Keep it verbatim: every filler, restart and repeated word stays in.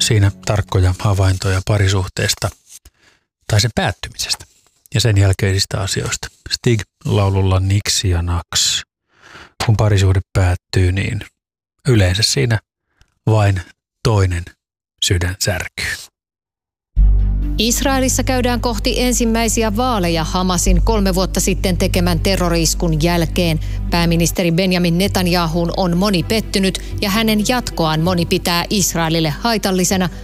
siinä tarkkoja havaintoja parisuhteesta tai sen päättymisestä ja sen jälkeisistä asioista. Stig-laululla Niksi ja Naks. Kun parisuhde päättyy, niin yleensä siinä vain toinen sydän särkyy. Israelissa käydään kohti ensimmäisiä vaaleja Hamasin kolme vuotta sitten tekemän terrori-iskun jälkeen. Pääministeri Benjamin Netanyahun on moni pettynyt ja hänen jatkoaan moni pitää Israelille haitallisena,